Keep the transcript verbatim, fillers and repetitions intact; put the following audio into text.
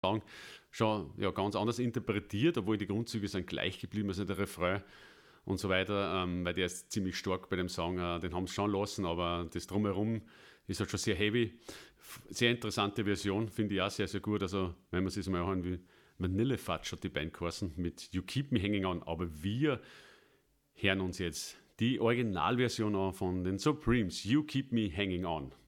Song schon ja, ganz anders interpretiert, obwohl die Grundzüge sind gleich geblieben, also der Refrain und so weiter, ähm, weil der ist ziemlich stark bei dem Song, äh, den haben sie schon lassen, aber das Drumherum ist halt schon sehr heavy. Sehr interessante Version, finde ich auch sehr, sehr gut. Also, wenn man sich mal anhören will, Vanillefudge hat die Band geheißen mit You Keep Me Hanging On, aber wir hören uns jetzt die Originalversion an von den Supremes, You Keep Me Hanging On.